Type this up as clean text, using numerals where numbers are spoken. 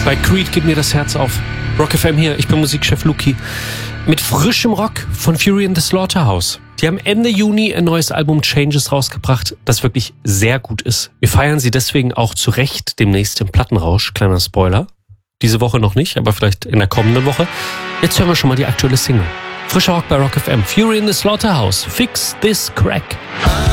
Bei Creed geht mir das Herz auf. Rock FM hier, ich bin Musikchef Luki. Mit frischem Rock von Fury in the Slaughterhouse. Die haben Ende Juni ein neues Album Changes rausgebracht, das wirklich sehr gut ist. Wir feiern sie deswegen auch zu Recht demnächst im Plattenrausch. Kleiner Spoiler. Diese Woche noch nicht, aber vielleicht in der kommenden Woche. Jetzt hören wir schon mal die aktuelle Single. Frischer Rock bei Rock FM. Fury in the Slaughterhouse. Fix this crack.